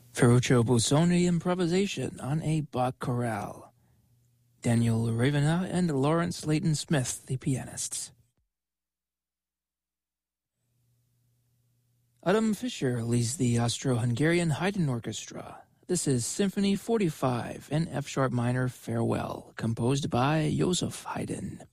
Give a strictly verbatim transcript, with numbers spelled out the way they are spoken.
Ferruccio Busoni improvisation on a Bach chorale. Daniel Ravena and Lawrence Leighton Smith, the pianists. Adam Fischer leads the Austro-Hungarian Haydn Orchestra. This is Symphony forty-five in F-sharp minor Farewell, composed by Joseph Haydn.